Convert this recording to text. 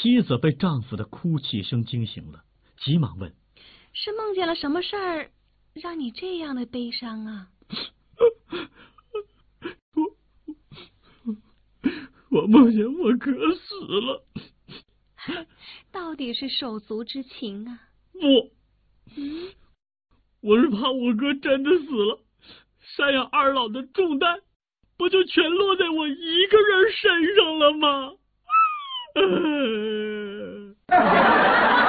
妻子被丈夫的哭泣声惊醒了，急忙问： 是梦见了什么事儿，让你这样的悲伤啊？ 我梦见我哥死了。 到底是手足之情啊？ 我是怕我哥真的死了，赡养二老的重担不就全落在我一个人身上了吗？